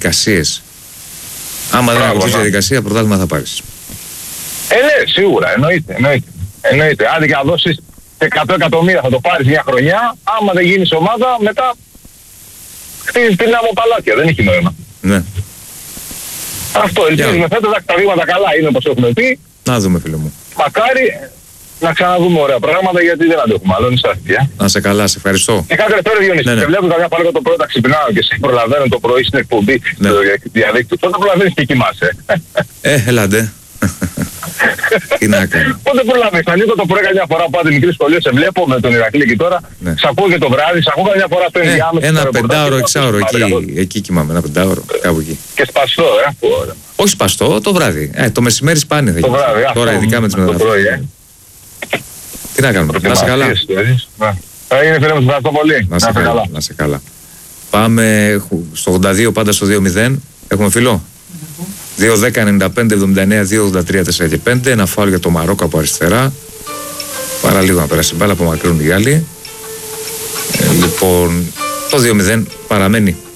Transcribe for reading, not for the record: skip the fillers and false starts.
διαδικασίες. Άμα δεν ακολουθείς διαδικασία, πρωτάθλημα θα πάρεις. Ναι, σίγουρα, εννοείται. Άντε και να δώσεις 100 εκατομμύρια θα το πάρεις μια χρονιά, άμα δεν γίνεις ομάδα, μετά χτίζεις την άμμο παλάτια, δεν έχει νόημα. Ναι. Αυτό, ελπίζουμε φέτος, τα βήματα καλά είναι όπως έχουμε πει. Να δούμε, φίλε μου. Μακάρι να ξαναδούμε ωραία πράγματα, γιατί δεν αντέχουμε άλλο, είναι σταθιά. Να σε καλά, σε ευχαριστώ. Και κάτι τώρα, Διονύση, και βλέπω καμιά φορά το πρώτο ξυπνάω και σε προλαβαίνω το πρωί στην εκπομπή στο διαδίκτυο. Τότε προλαβαίνεις και κοιμάσαι. Έλατε. Τι να κάνω. Πότε προλαβαίνεις, ανοίγω το πρωί καμιά φορά, πάτε μικρή σχολείο, σε βλέπω με τον Ηρακλή και τώρα. Σ' ακούω και το βράδυ, σ' ακούω καμιά φορά στο ενδιάμεσο. Ένα 5ωρο, 6ωρο, εκεί κοιμάμαι, ένα 5ωρο, κάπου εκεί. Και σπαστό, όχι σπαστό, το βράδυ. Το μεσημέρι σπάνια θα γίνει. Τώρα ειδικά με τις μεταγραφές. Τι να κάνουμε, να σε καλά. Είναι φίλε μου, ευχαριστώ πολύ. Να σε καλά. Πάμε στο 82 πάντα στο 2-0. Έχουμε φίλο. 2-10-95-79-2-83-4 και 5. Ένα φάουλ για το Μαρόκο από αριστερά. Πάρα λίγο να περάσει μπάλα, απομακρύνουν οι άλλοι. Λοιπόν, το 2-0 παραμένει.